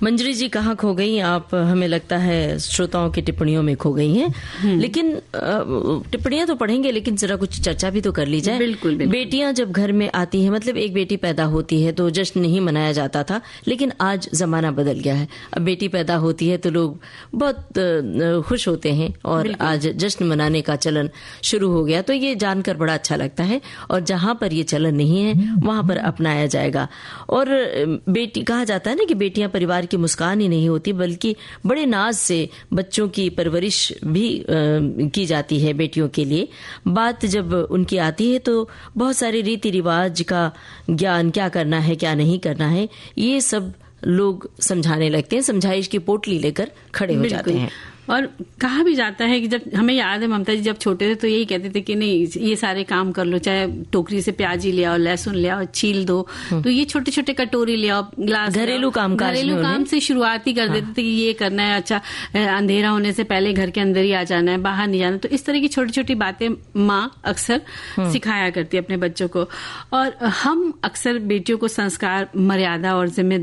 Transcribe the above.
मंजरी जी कहाँ खो गई आप? हमें लगता है श्रोताओं की टिप्पणियों में खो गई हैं। लेकिन टिप्पणियां तो पढ़ेंगे, लेकिन जरा कुछ चर्चा भी तो कर ली जाए। बिल्कुल, बिल्कुल। बेटियां जब घर में आती हैं, मतलब एक बेटी पैदा होती है तो जश्न नहीं मनाया जाता था, लेकिन आज जमाना बदल गया है। अब बेटी पैदा होती है तो लोग बहुत खुश होते हैं और आज जश्न मनाने का चलन शुरू हो गया। तो ये जानकर बड़ा अच्छा लगता है, और जहां पर ये चलन नहीं है वहां पर अपनाया जाएगा। और बेटी कहा जाता है ना कि बेटियां परिवार की मुस्कान ही नहीं होती, बल्कि बड़े नाज से बच्चों की परवरिश भी की जाती है बेटियों के लिए। बात जब उनकी आती है तो बहुत सारे रीति रिवाज का ज्ञान, क्या करना है क्या नहीं करना है, ये सब लोग समझाने लगते हैं, समझाइश की पोटली लेकर खड़े हो जाते हैं। और कहा भी जाता है कि जब हमें याद है ममता जी जब छोटे थे तो यही कहते थे कि नहीं ये सारे काम कर लो, चाहे टोकरी से प्याज ही ले आओ, लहसुन ले आओ, छील दो, तो ये छोटे छोटे कटोरी ले आओ, ग्लास, घरेलू काम से शुरुआत ही कर देते थे कि ये करना है, अच्छा अंधेरा होने से पहले घर के अंदर ही आ जाना है, बाहर नहीं जाना। तो इस तरह की छोटी छोटी बातें माँ अक्सर सिखाया करती है अपने बच्चों को। और हम अक्सर बेटियों को संस्कार, मर्यादा और जिम्मेदारी